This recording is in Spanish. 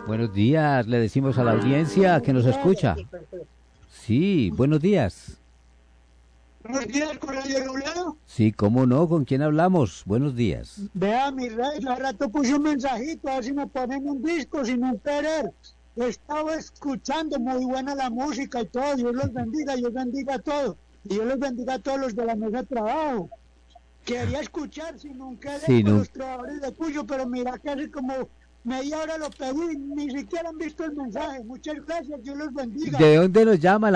Buenos días, le decimos a la audiencia que nos escucha. Sí, buenos días. Buenos días, Colegio Robledo. Sí, cómo no, ¿con quién hablamos? Buenos días. Vea, mi rey, hace rato puse un mensajito, a ver si me ponen un disco sin un querer. Estaba escuchando, muy buena la música y todo. Dios los bendiga, Dios bendiga a todos. Y Dios los bendiga a todos los de la mesa de trabajo. Quería escuchar sin un querer Sí, con no. los trabajadores de Cuyo, pero mira que hace como media hora lo pedí, ni siquiera han visto el mensaje. Muchas gracias, Dios los bendiga. ¿De dónde nos llama?